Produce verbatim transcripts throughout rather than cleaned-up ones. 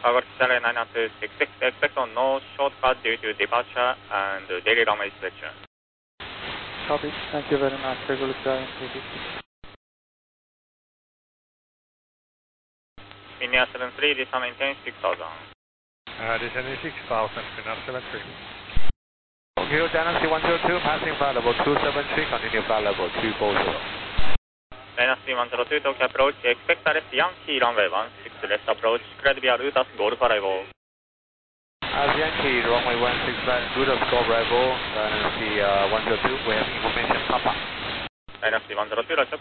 Cargo Charlie nine nine two, expect, expect on no shortcut due to departure and daily runway selection. Copy. Thank you very much. Cargo Charlie eight six. Linear seven three, descend maintain six thousand. Uh, descending six thousand, Linear seven three. Tokyo Dynasty one zero two, passing flight level two seven three, continue flight level two four zero. Dynasty one zero two, Tokyo approach, expect arrest Yankee runway one six, left approach, cleared via route as Golf arrival. As Yankee runway one six flight, route as Golf arrival, Dynasty uh, one zero two, we have information, Papa. Dynasty one zero two, roger.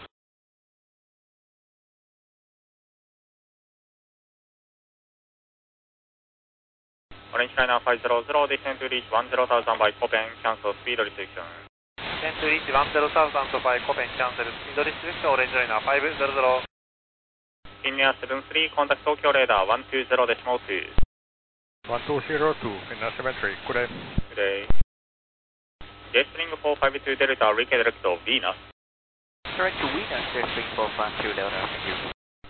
Orange China five zero zero, descend to reach one zero thousand by Copen, cancel speed restriction. Descend to reach one zero thousand by Copen, cancel speed restriction, Orange China five zero zero. Linear seven three, contact Tokyo radar one two zero decimal two. one two zero two, Linear seven three, good day. Good day. Jetstream four five two Delta, redirect to Venus. Direct to Venus, Jetstream four five two Delta, thank you.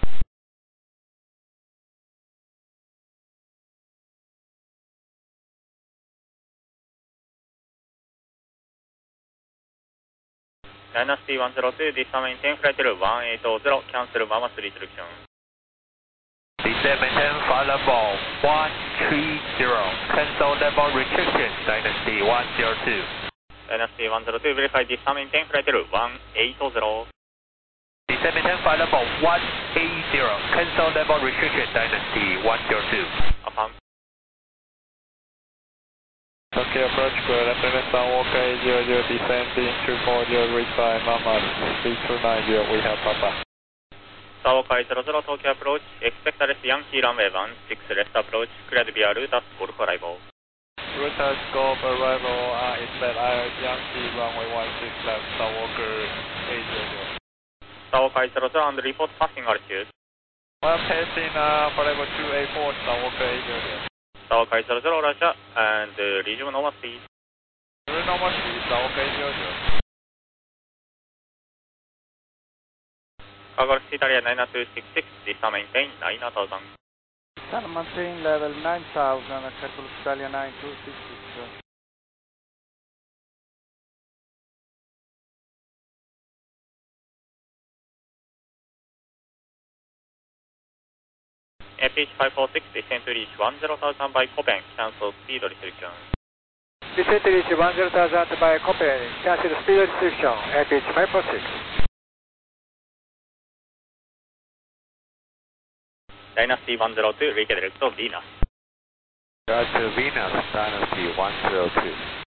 Dynasty one zero two, descend maintain flight level one eight zero, cancel Mama three restriction. Descend maintain flight level one three zero, cancel level restriction, Dynasty one zero two. Dynasty one zero two, verify descend maintain flight level one eight zero. Descend maintain flight level one eight zero, cancel level restriction, Dynasty one zero two. Affirm. Okay, approach good. After this, Walker eight zero zero, descending two four zero, reach by Mama three two nine zero, we have Papa. Walker eight zero zero, Tokyo approach, expect arrest Yankee runway one six, left approach, cleared via route as Golf arrival. Route as Golf arrival, uh, expect Iris Yankee runway one six left, Walker eight zero zero. Walker eight zero zero, and report passing altitude. Well, passing uh, for level two eight four, Walker eight zero zero. Walker eight zero zero, roger, and uh, resume normal speed. Normal speed, Walker eight zero zero. Cargo Italia nine two six six, descend maintain nine thousand. Descend maintain level nine thousand, Cargo Italia nine two six six. A P H five four six, descend to reach one zero thousand by Copen, cancel speed restriction. Descend to reach one zero thousand by Copen, cancel speed restriction, A P H five four six. Dynasty one zero two, redirect to Venus. Got to Venus, Dynasty one zero two.